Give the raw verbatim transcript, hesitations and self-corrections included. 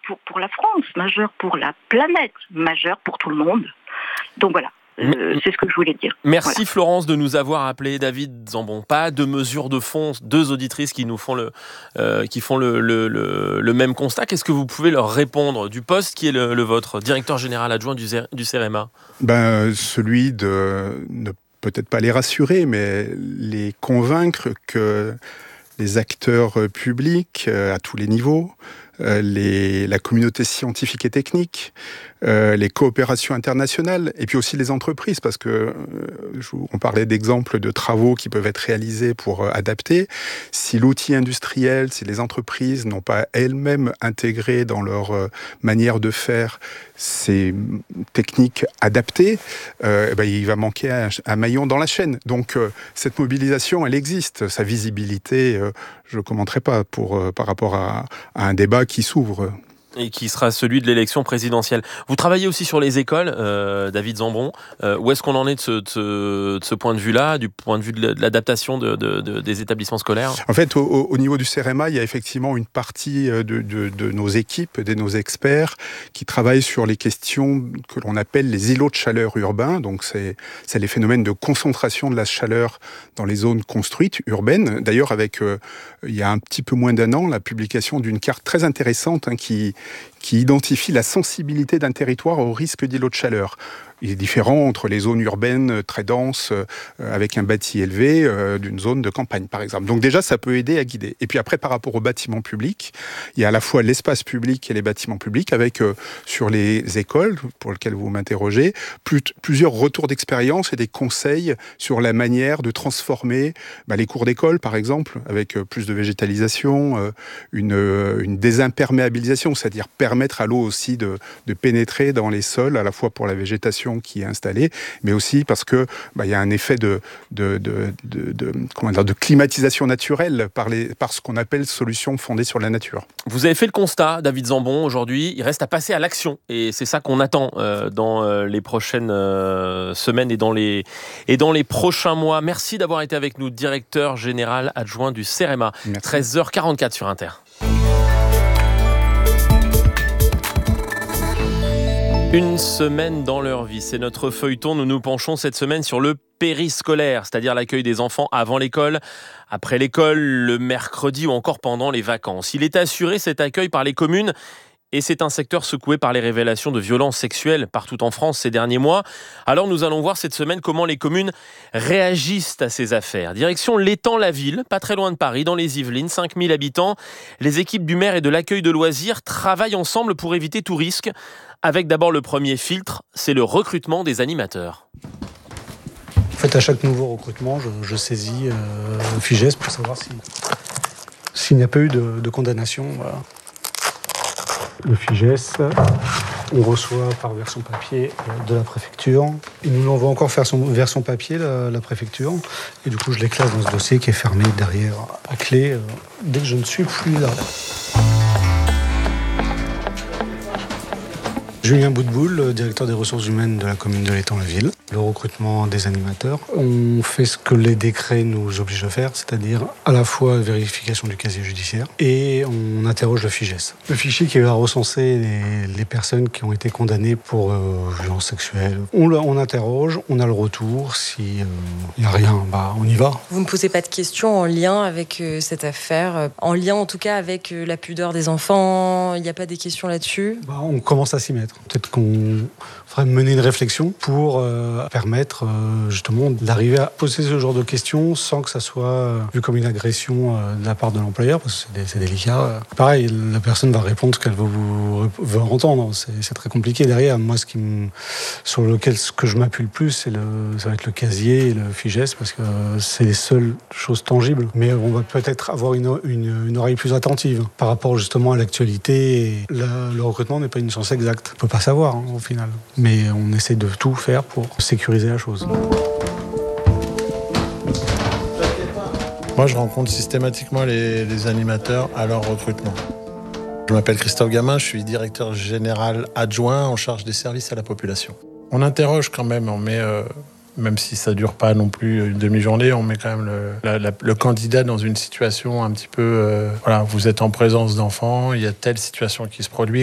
pour, pour la France, majeur pour la planète, majeur pour tout le monde. Donc voilà. Euh, c'est ce que je voulais dire. Merci voilà. Florence de nous avoir appelé. David Zambon, pas de mesures de fond, deux auditrices qui nous font le, euh, qui font le, le, le, le même constat. Qu'est-ce que vous pouvez leur répondre du poste qui est le, le vôtre, directeur général adjoint du, du CEREMA? Ben, celui de ne peut-être pas les rassurer, mais les convaincre que les acteurs publics euh, à tous les niveaux, euh, les, la communauté scientifique et technique, euh, les coopérations internationales, et puis aussi les entreprises, parce que euh, je, on parlait d'exemples de travaux qui peuvent être réalisés pour euh, adapter. Si l'outil industriel, si les entreprises n'ont pas elles-mêmes intégré dans leur euh, manière de faire ces techniques adaptées, euh, ben, il va manquer un, un maillon dans la chaîne. Donc euh, cette mobilisation, elle existe. Sa visibilité, euh, je ne commenterai pas pour, euh, par rapport à, à un débat qui s'ouvre. Et qui sera celui de l'élection présidentielle. Vous travaillez aussi sur les écoles, euh, David Zambon. Euh, où est-ce qu'on en est de ce, de, ce, de ce point de vue-là, du point de vue de l'adaptation de, de, de, des établissements scolaires? En fait, au, au niveau du CEREMA, il y a effectivement une partie de, de, de nos équipes, de nos experts, qui travaillent sur les questions que l'on appelle les îlots de chaleur urbains. Donc, c'est, c'est les phénomènes de concentration de la chaleur dans les zones construites, urbaines. D'ailleurs, avec, euh, il y a un petit peu moins d'un an, la publication d'une carte très intéressante hein, qui qui identifie la sensibilité d'un territoire au risque d'îlot de chaleur. Il est différent entre les zones urbaines très denses, euh, avec un bâti élevé, euh, d'une zone de campagne, par exemple. Donc déjà, ça peut aider à guider. Et puis après, par rapport aux bâtiments publics, il y a à la fois l'espace public et les bâtiments publics, avec, euh, sur les écoles, pour lesquelles vous m'interrogez, plus, plusieurs retours d'expérience et des conseils sur la manière de transformer bah, les cours d'école, par exemple, avec euh, plus de végétalisation, euh, une, euh, une désimperméabilisation, c'est-à-dire permettre à l'eau aussi de, de pénétrer dans les sols, à la fois pour la végétation qui est installée, mais aussi parce que bah, y a un effet de, de, de, de, de, comment dire, de climatisation naturelle par, les, par ce qu'on appelle solutions fondées sur la nature. Vous avez fait le constat, David Zambon, aujourd'hui, il reste à passer à l'action. Et c'est ça qu'on attend euh, dans euh, les prochaines euh, semaines et dans, les, et dans les prochains mois. Merci d'avoir été avec nous, directeur général adjoint du CEREMA. Merci. treize heures quarante-quatre sur Inter. Une semaine dans leur vie, c'est notre feuilleton. Nous nous penchons cette semaine sur le périscolaire, c'est-à-dire l'accueil des enfants avant l'école, après l'école, le mercredi ou encore pendant les vacances. Il est assuré cet accueil par les communes et c'est un secteur secoué par les révélations de violences sexuelles partout en France ces derniers mois. Alors nous allons voir cette semaine comment les communes réagissent à ces affaires. Direction l'Étang-la-Ville, pas très loin de Paris, dans les Yvelines, cinq mille habitants. Les équipes du maire et de l'accueil de loisirs travaillent ensemble pour éviter tout risque. Avec d'abord le premier filtre, c'est le recrutement des animateurs. En fait, à chaque nouveau recrutement, je, je saisis euh, le FIJES pour savoir si, s'il n'y a pas eu de, de condamnation. Voilà. Le FIJES, on reçoit par version papier de la préfecture. Il nous l'envoie encore faire son version papier, la, la préfecture. Et du coup, je l'éclate dans ce dossier qui est fermé derrière à clé euh, dès que je ne suis plus là. Julien Boutboul, directeur des ressources humaines de la commune de l'Étang-la-Ville. Le recrutement des animateurs. On fait ce que les décrets nous obligent de faire, c'est-à-dire à la fois vérification du casier judiciaire et on interroge le FIJES. Le fichier qui va recenser les, les personnes qui ont été condamnées pour euh, violences sexuelles. On, on interroge, on a le retour. Si il n'y a rien, bah, on y va. Vous ne posez pas de questions en lien avec euh, cette affaire, en lien en tout cas avec euh, la pudeur des enfants. Il n'y a pas des questions là-dessus? Bah, on commence à s'y mettre. Peut-être qu'on faudrait mener une réflexion pour euh, permettre euh, justement d'arriver à poser ce genre de questions sans que ça soit euh, vu comme une agression euh, de la part de l'employeur, parce que c'est, c'est délicat. Euh, pareil, la personne va répondre ce qu'elle veut, vous, veut entendre. C'est, c'est très compliqué derrière. Moi, ce qui me, sur lequel ce que je m'appuie le plus, c'est le, ça va être le casier et le FIJES, parce que euh, c'est les seules choses tangibles. Mais on va peut-être avoir une, une, une oreille plus attentive par rapport justement à l'actualité. Le, le recrutement n'est pas une science exacte. On peut pas savoir hein, au final, mais on essaie de tout faire pour sécuriser la chose. Moi, je rencontre systématiquement les, les animateurs à leur recrutement. Je m'appelle Christophe Gamin, je suis directeur général adjoint en charge des services à la population. On interroge quand même, on met, euh, même si ça dure pas non plus une demi-journée, on met quand même le, la, la, le candidat dans une situation un petit peu... Euh, voilà, vous êtes en présence d'enfants, il y a telle situation qui se produit.